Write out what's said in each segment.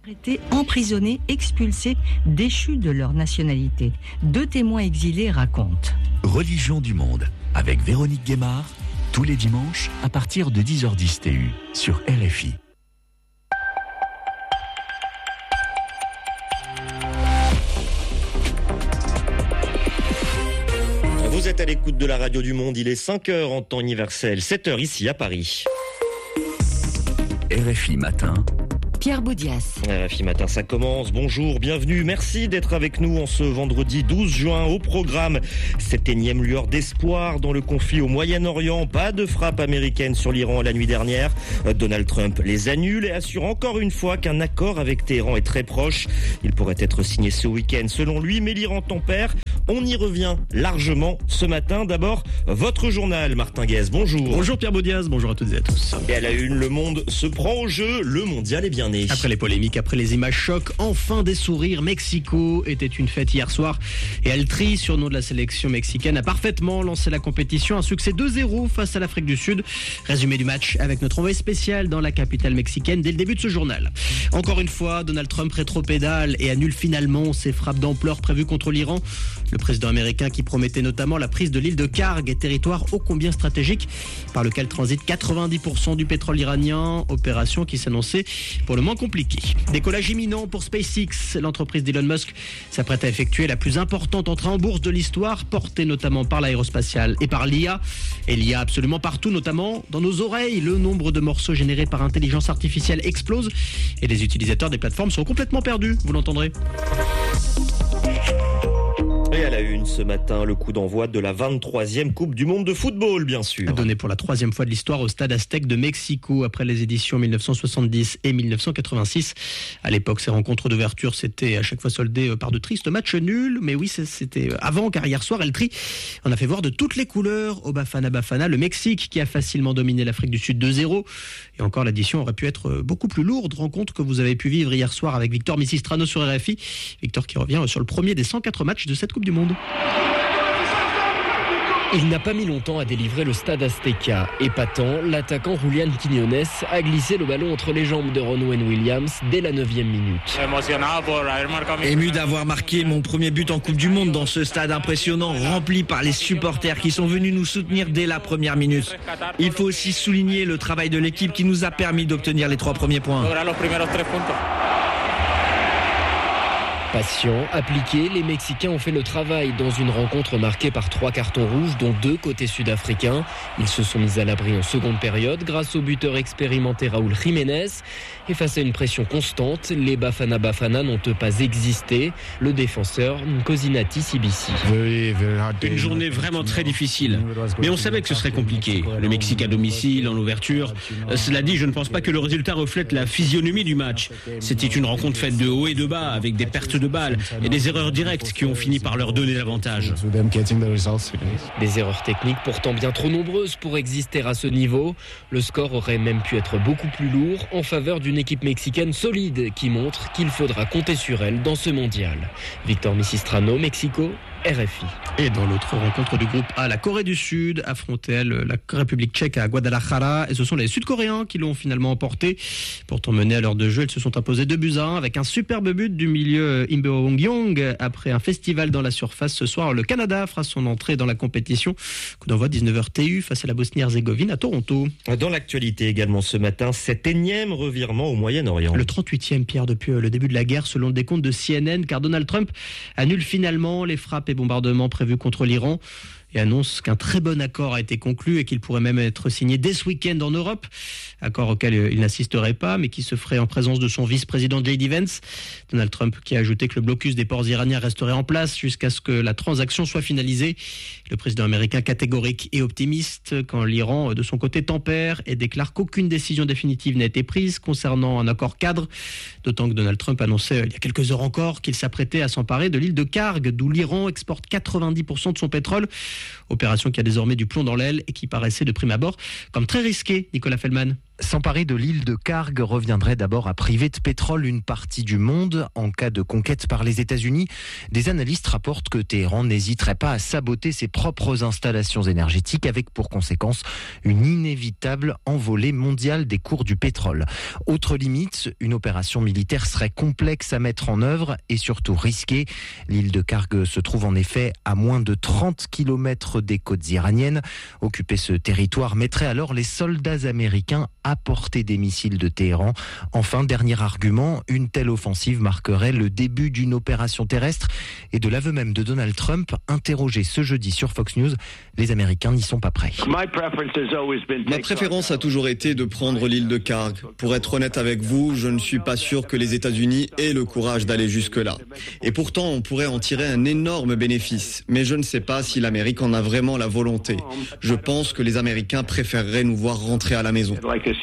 Arrêtés, emprisonnés, expulsés, déchus de leur nationalité. 2 témoins exilés racontent. Religion du monde, avec Véronique Guémard, tous les dimanches à partir de 10h10 TU sur RFI. Vous êtes à l'écoute de la radio du monde, il est 5h en temps universel, 7h ici à Paris. RFI Matin. Pierre Boudias. RFI Matin, ça commence. Bonjour, bienvenue. Merci d'être avec nous en ce vendredi 12 juin. Au programme, cette énième lueur d'espoir dans le conflit au Moyen-Orient. Pas de frappe américaine sur l'Iran la nuit dernière. Donald Trump les annule et assure encore une fois qu'un accord avec Téhéran est très proche. Il pourrait être signé ce week-end selon lui, mais l'Iran tempère. On y revient largement ce matin. D'abord, votre journal, Martin Guez. Bonjour. Bonjour Pierre Boudias, bonjour à toutes et à tous. Et à la une, le monde se prend au jeu. Le mondial est bien né. Après les polémiques, après les images chocs, enfin des sourires. Mexico était une fête hier soir. Et Altri, surnom de la sélection mexicaine, a parfaitement lancé la compétition. Un succès 2-0 face à l'Afrique du Sud. Résumé du match avec notre envoyé spécial dans la capitale mexicaine dès le début de ce journal. Encore une fois, Donald Trump rétropédale et annule finalement ses frappes d'ampleur prévues contre l'Iran. Le président américain qui promettait notamment la prise de l'île de Karg, territoire ô combien stratégique par lequel transite 90% du pétrole iranien, opération qui s'annonçait pour le moins compliquée. Décollage imminent pour SpaceX, l'entreprise d'Elon Musk s'apprête à effectuer la plus importante entrée en bourse de l'histoire, portée notamment par l'aérospatiale et par l'IA. Et l'IA absolument partout, notamment dans nos oreilles. Le nombre de morceaux générés par intelligence artificielle explose et les utilisateurs des plateformes sont complètement perdus, vous l'entendrez. Et à la une ce matin, le coup d'envoi de la 23e Coupe du Monde de football, bien sûr. Donné pour la 3e fois de l'histoire au Stade Aztec de Mexico après les éditions 1970 et 1986. À l'époque, ces rencontres d'ouverture s'étaient à chaque fois soldées par de tristes matchs nuls. Mais oui, c'était avant, car hier soir, El Tri en a fait voir de toutes les couleurs au Bafana Bafana. Le Mexique qui a facilement dominé l'Afrique du Sud 2-0. Et encore, l'addition aurait pu être beaucoup plus lourde. Rencontre que vous avez pu vivre hier soir avec Victor Misistrano sur RFI. Victor qui revient sur le premier des 104 matchs de cette Coupe du Monde. Il n'a pas mis longtemps à délivrer le Stade Azteca. Épatant, l'attaquant Julián Quiñones a glissé le ballon entre les jambes de Ronwen Williams dès la 9e minute. Ému d'avoir marqué mon premier but en Coupe du Monde dans ce stade impressionnant, rempli par les supporters qui sont venus nous soutenir dès la première minute. Il faut aussi souligner le travail de l'équipe qui nous a permis d'obtenir les 3 premiers points. Patients, appliqués, les Mexicains ont fait le travail dans une rencontre marquée par 3 cartons rouges, dont 2 côté sud-africain. Ils se sont mis à l'abri en seconde période grâce au buteur expérimenté Raúl Jiménez. Et face à une pression constante, les Bafana Bafana n'ont pas existé. Le défenseur Nkosinati Sibisi. Une journée vraiment très difficile, mais on savait que ce serait compliqué. Le Mexique à domicile, en ouverture. Cela dit, je ne pense pas que le résultat reflète la physionomie du match. C'était une rencontre faite de haut et de bas, avec des pertes de balles et des erreurs directes qui ont fini par leur donner l'avantage. Des erreurs techniques pourtant bien trop nombreuses pour exister à ce niveau. Le score aurait même pu être beaucoup plus lourd en faveur d'une équipe mexicaine solide qui montre qu'il faudra compter sur elle dans ce mondial. Victor Misistrano, Mexico, RFI. Et dans l'autre rencontre du groupe A, la Corée du Sud affrontait elle la République tchèque à Guadalajara et ce sont les Sud-Coréens qui l'ont finalement emporté. Pourtant menés à l'heure de jeu, ils se sont imposés 2-1 avec un superbe but du milieu Im Beong-yong. Après un festival dans la surface ce soir, le Canada fera son entrée dans la compétition. Coup d'envoi 19h TU face à la Bosnie-Herzégovine à Toronto. Dans l'actualité également ce matin, cet énième revirement au Moyen-Orient. Le 38e, Pierre, depuis le début de la guerre selon le décompte de CNN, car Donald Trump annule finalement les frappes et bombardements prévus contre l'Iran et annonce qu'un très bon accord a été conclu et qu'il pourrait même être signé dès ce week-end en Europe. Accord auquel il n'assisterait pas, mais qui se ferait en présence de son vice-président J.D. Vance. Donald Trump qui a ajouté que le blocus des ports iraniens resterait en place jusqu'à ce que la transaction soit finalisée. Le président américain catégorique et optimiste quand l'Iran, de son côté, tempère et déclare qu'aucune décision définitive n'a été prise concernant un accord cadre. D'autant que Donald Trump annonçait il y a quelques heures encore qu'il s'apprêtait à s'emparer de l'île de Karg, d'où l'Iran exporte 90% de son pétrole. Opération qui a désormais du plomb dans l'aile et qui paraissait de prime abord comme très risquée, Nicolas Feldman. S'emparer de l'île de Kharg reviendrait d'abord à priver de pétrole une partie du monde en cas de conquête par les États-Unis. Des analystes rapportent que Téhéran n'hésiterait pas à saboter ses propres installations énergétiques avec pour conséquence une inévitable envolée mondiale des cours du pétrole. Autre limite, une opération militaire serait complexe à mettre en œuvre et surtout risquée. L'île de Kharg se trouve en effet à moins de 30 km des côtes iraniennes. Occuper ce territoire mettrait alors les soldats américains à portée des missiles de Téhéran. Enfin, dernier argument, une telle offensive marquerait le début d'une opération terrestre et de l'aveu même de Donald Trump, interrogé ce jeudi sur Fox News, les Américains n'y sont pas prêts. Ma préférence a toujours été de prendre l'île de Kharg. Pour être honnête avec vous, je ne suis pas sûr que les États-Unis aient le courage d'aller jusque-là. Et pourtant, on pourrait en tirer un énorme bénéfice. Mais je ne sais pas si l'Amérique en a vraiment la volonté. Je pense que les Américains préféreraient nous voir rentrer à la maison.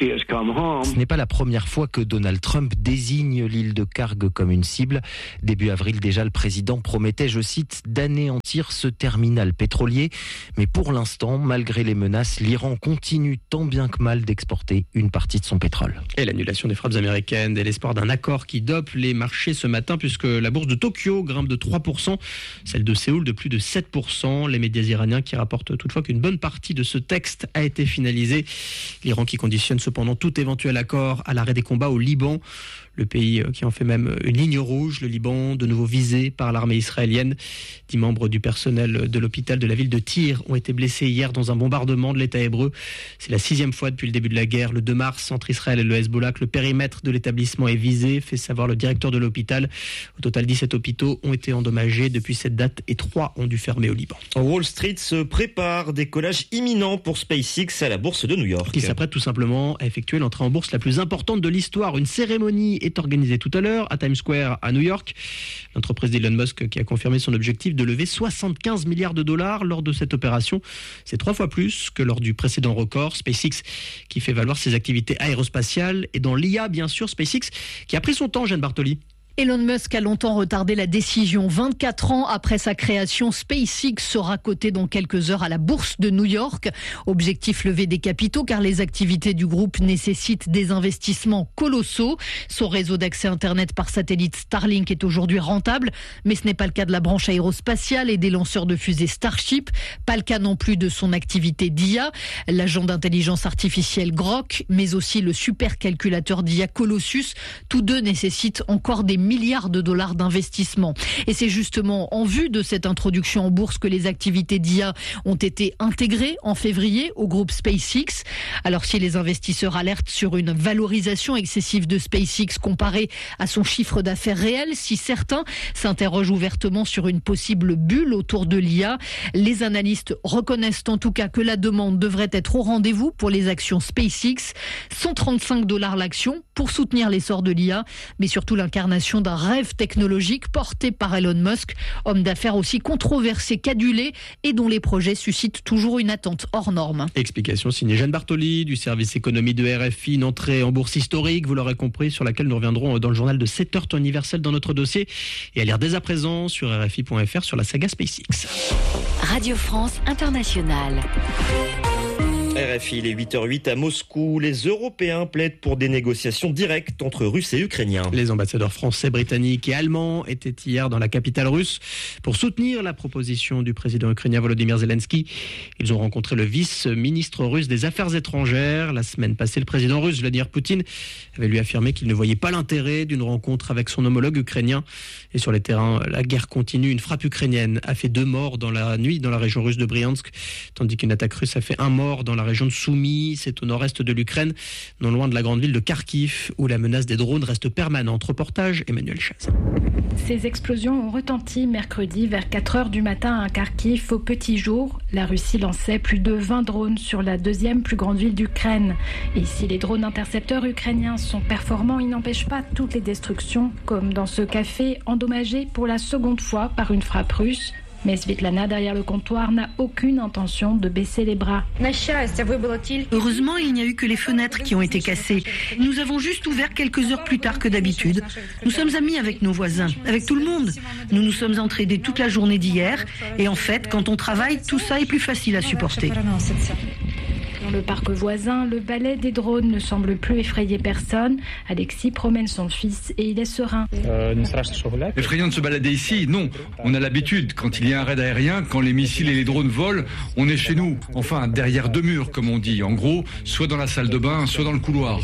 Ce n'est pas la première fois que Donald Trump désigne l'île de Kharg comme une cible. Début avril déjà, le président promettait, je cite, d'anéantir ce terminal pétrolier. Mais pour l'instant, malgré les menaces, l'Iran continue tant bien que mal d'exporter une partie de son pétrole. Et l'annulation des frappes américaines et l'espoir d'un accord qui dope les marchés ce matin, puisque la bourse de Tokyo grimpe de 3%, celle de Séoul de plus de 7%. Les médias iraniens qui rapportent toutefois qu'une bonne partie de ce texte a été finalisée. L'Iran qui conditionne cependant tout éventuel accord à l'arrêt des combats au Liban. Le pays qui en fait même une ligne rouge, le Liban, de nouveau visé par l'armée israélienne. 10 membres du personnel de l'hôpital de la ville de Tyr ont été blessés hier dans un bombardement de l'État hébreu. C'est la 6e fois depuis le début de la guerre, le 2 mars, entre Israël et le Hezbollah, que le périmètre de l'établissement est visé, fait savoir le directeur de l'hôpital. Au total, 17 hôpitaux ont été endommagés depuis cette date et 3 ont dû fermer au Liban. Wall Street se prépare, décollage imminent pour SpaceX à la bourse de New York. Qui s'apprête tout simplement à effectuer l'entrée en bourse la plus importante de l'histoire. Une cérémonie est organisée tout à l'heure à Times Square à New York. L'entreprise d'Elon Musk qui a confirmé son objectif de lever 75 milliards de dollars lors de cette opération. C'est 3 fois plus que lors du précédent record. SpaceX qui fait valoir ses activités aérospatiales et dans l'IA bien sûr. SpaceX qui a pris son temps, Jeanne Bartoli. Elon Musk a longtemps retardé la décision. 24 ans après sa création, SpaceX sera coté dans quelques heures à la bourse de New York. Objectif, lever des capitaux car les activités du groupe nécessitent des investissements colossaux. Son réseau d'accès Internet par satellite Starlink est aujourd'hui rentable, mais ce n'est pas le cas de la branche aérospatiale et des lanceurs de fusées Starship. Pas le cas non plus de son activité d'IA, l'agent d'intelligence artificielle Grok, mais aussi le supercalculateur d'IA Colossus. Tous deux nécessitent encore des milliards de dollars d'investissement. Et c'est justement en vue de cette introduction en bourse que les activités d'IA ont été intégrées en février au groupe SpaceX. Alors si les investisseurs alertent sur une valorisation excessive de SpaceX comparée à son chiffre d'affaires réel, si certains s'interrogent ouvertement sur une possible bulle autour de l'IA, les analystes reconnaissent en tout cas que la demande devrait être au rendez-vous pour les actions SpaceX. 135 $ l'action pour soutenir l'essor de l'IA, mais surtout l'incarnation d'un rêve technologique porté par Elon Musk, homme d'affaires aussi controversé qu'adulé et dont les projets suscitent toujours une attente hors norme. Explication signée Jeanne Bartoli du service économie de RFI, une entrée en bourse historique, vous l'aurez compris, sur laquelle nous reviendrons dans le journal de 7h temps universel dans notre dossier et à lire dès à présent sur RFI.fr sur la saga SpaceX. Radio France Internationale. RFI, il est 8h08 à Moscou. Les Européens plaident pour des négociations directes entre Russes et Ukrainiens. Les ambassadeurs français, britanniques et allemands étaient hier dans la capitale russe pour soutenir la proposition du président ukrainien Volodymyr Zelensky. Ils ont rencontré le vice-ministre russe des Affaires étrangères. La semaine passée, le président russe Vladimir Poutine avait lui affirmé qu'il ne voyait pas l'intérêt d'une rencontre avec son homologue ukrainien. Et sur les terrains, la guerre continue. Une frappe ukrainienne a fait 2 morts dans la nuit dans la région russe de Bryansk, tandis qu'une attaque russe a fait 1 mort dans la région de Soumy, c'est au nord-est de l'Ukraine, non loin de la grande ville de Kharkiv, où la menace des drones reste permanente. Reportage Emmanuel Chaz. Ces explosions ont retenti mercredi vers 4h du matin à Kharkiv au petit jour. La Russie lançait plus de 20 drones sur la 2e plus grande ville d'Ukraine. Et si les drones intercepteurs ukrainiens sont performants, ils n'empêchent pas toutes les destructions, comme dans ce café endommagé pour la 2e fois par une frappe russe. Mais Svetlana, derrière le comptoir, n'a aucune intention de baisser les bras. Heureusement, il n'y a eu que les fenêtres qui ont été cassées. Nous avons juste ouvert quelques heures plus tard que d'habitude. Nous sommes amis avec nos voisins, avec tout le monde. Nous nous sommes entraînés toute la journée d'hier. Et en fait, quand on travaille, tout ça est plus facile à supporter. Dans le parc voisin, le balai des drones ne semble plus effrayer personne. Alexis promène son fils et il est serein. Effrayant de se balader ici? Non, on a l'habitude. Quand il y a un raid aérien, quand les missiles et les drones volent, on est chez nous. Enfin, derrière deux murs, comme on dit. En gros, soit dans la salle de bain, soit dans le couloir.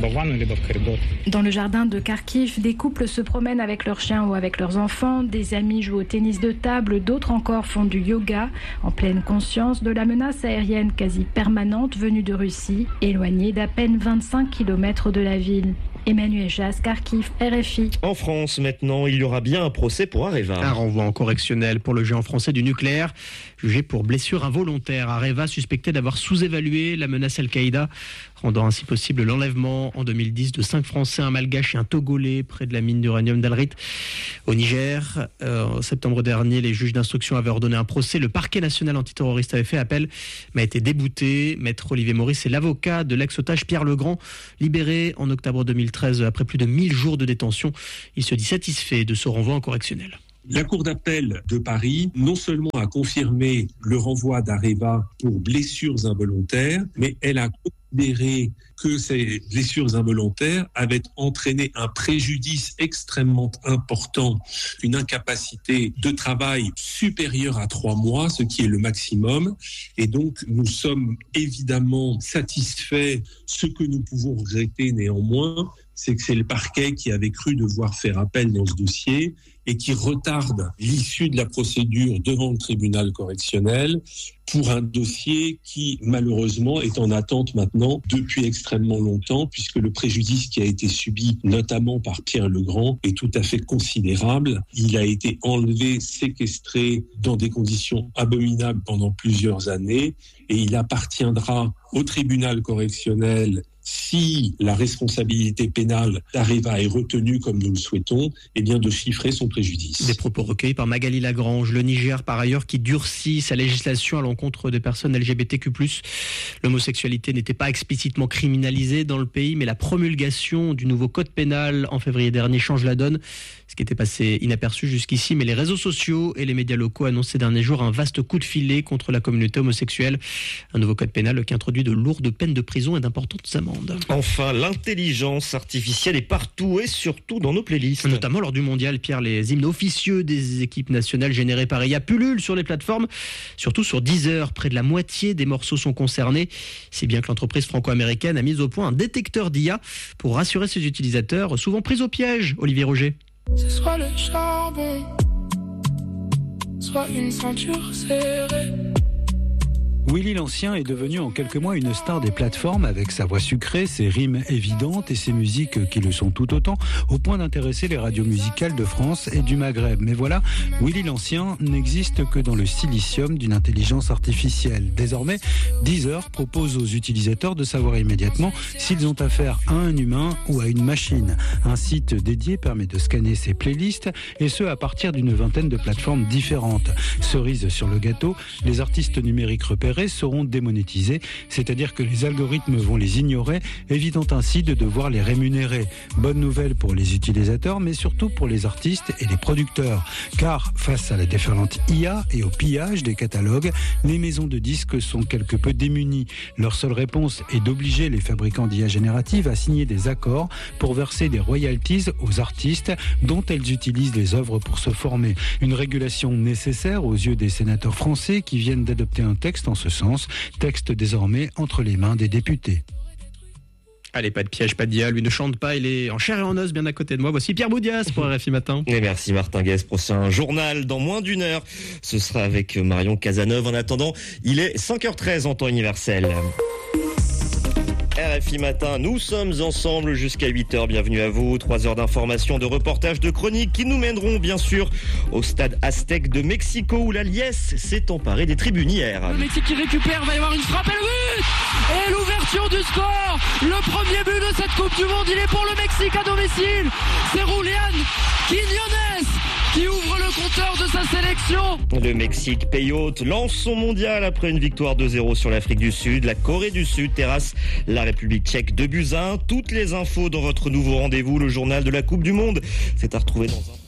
Dans le jardin de Kharkiv, des couples se promènent avec leurs chiens ou avec leurs enfants. Des amis jouent au tennis de table, d'autres encore font du yoga, en pleine conscience de la menace aérienne quasi permanente venue de Russie, éloignée d'à peine 25 km de la ville. Emmanuel Jas, Kharkiv, RFI. En France, maintenant, il y aura bien un procès pour Areva. Un renvoi en correctionnel pour le géant français du nucléaire, jugé pour blessure involontaire. Areva suspecté d'avoir sous-évalué la menace Al-Qaïda, rendant ainsi possible l'enlèvement en 2010 de 5 Français, un Malgache et un Togolais près de la mine d'uranium d'Al-Rit au Niger. En septembre dernier, les juges d'instruction avaient ordonné un procès. Le parquet national antiterroriste avait fait appel, mais a été débouté. Maître Olivier Maurice est l'avocat de l'ex-otage Pierre Legrand, libéré en octobre 2013 après plus de 1000 jours de détention. Il se dit satisfait de ce renvoi en correctionnel. La Cour d'appel de Paris, non seulement a confirmé le renvoi d'Areva pour blessures involontaires, mais elle a considéré que ces blessures involontaires avaient entraîné un préjudice extrêmement important, une incapacité de travail supérieure à 3 mois, ce qui est le maximum. Et donc, nous sommes évidemment satisfaits. Ce que nous pouvons regretter néanmoins, c'est que c'est le parquet qui avait cru devoir faire appel dans ce dossier et qui retarde l'issue de la procédure devant le tribunal correctionnel pour un dossier qui, malheureusement, est en attente maintenant depuis extrêmement longtemps, puisque le préjudice qui a été subi, notamment par Pierre Legrand, est tout à fait considérable. Il a été enlevé, séquestré dans des conditions abominables pendant plusieurs années, et il appartiendra au tribunal correctionnel, si la responsabilité pénale d'Areva est retenue comme nous le souhaitons, eh bien de chiffrer son préjudice. Des propos recueillis par Magali Lagrange. Le Niger, par ailleurs, qui durcit sa législation à l'encontre des personnes LGBTQ+. L'homosexualité n'était pas explicitement criminalisée dans le pays, mais la promulgation du nouveau code pénal en février dernier change la donne. Ce qui était passé inaperçu jusqu'ici, mais les réseaux sociaux et les médias locaux annoncent ces derniers jours un vaste coup de filet contre la communauté homosexuelle. Un nouveau code pénal qui introduit de lourdes peines de prison et d'importantes amendes. Enfin, l'intelligence artificielle est partout et surtout dans nos playlists. Notamment lors du mondial, Pierre, les hymnes officieux des équipes nationales générés par IA pullulent sur les plateformes, surtout sur Deezer. Près de la moitié des morceaux sont concernés. C'est bien que l'entreprise franco-américaine a mis au point un détecteur d'IA pour rassurer ses utilisateurs, souvent pris au piège. Olivier Roger. C'est soit le charbon, soit une ceinture serrée. Willy l'Ancien est devenu en quelques mois une star des plateformes avec sa voix sucrée, ses rimes évidentes et ses musiques qui le sont tout autant, au point d'intéresser les radios musicales de France et du Maghreb. Mais voilà, Willy l'Ancien n'existe que dans le silicium d'une intelligence artificielle. Désormais, Deezer propose aux utilisateurs de savoir immédiatement s'ils ont affaire à un humain ou à une machine. Un site dédié permet de scanner ses playlists, et ce à partir d'une vingtaine de plateformes différentes. Cerise sur le gâteau, les artistes numériques repérés seront démonétisés, c'est-à-dire que les algorithmes vont les ignorer, évitant ainsi de devoir les rémunérer. Bonne nouvelle pour les utilisateurs, mais surtout pour les artistes et les producteurs. Car face à la déferlante IA et au pillage des catalogues, les maisons de disques sont quelque peu démunies. Leur seule réponse est d'obliger les fabricants d'IA générative à signer des accords pour verser des royalties aux artistes dont elles utilisent les œuvres pour se former. Une régulation nécessaire aux yeux des sénateurs français qui viennent d'adopter un texte en ce sens, texte désormais entre les mains des députés. Allez, pas de piège, pas d'IA, lui ne chante pas, il est en chair et en os bien à côté de moi. Voici Pierre Boudias pour RFI Matin. Et merci Martin Guez, prochain journal dans moins d'une heure. Ce sera avec Marion Cazeneuve. En attendant, il est 5h13 en temps universel. RFI Matin, nous sommes ensemble jusqu'à 8h, bienvenue à vous. 3 heures d'information, de reportages, de chroniques qui nous mèneront bien sûr au stade Aztec de Mexico où la liesse s'est emparée des tribunes hier. Le Mexique qui récupère, va y avoir une frappe et le but. Et l'ouverture du score. Le premier but de cette Coupe du Monde, il est pour le Mexique à domicile. C'est Julián Quiñones qui ouvre le compteur de sa sélection. Le Mexique, pays hôte, lance son mondial après une victoire 2-0 sur l'Afrique du Sud. La Corée du Sud terrasse la République tchèque 2-1. Toutes les infos dans votre nouveau rendez-vous, le journal de la Coupe du Monde. C'est à retrouver dans un...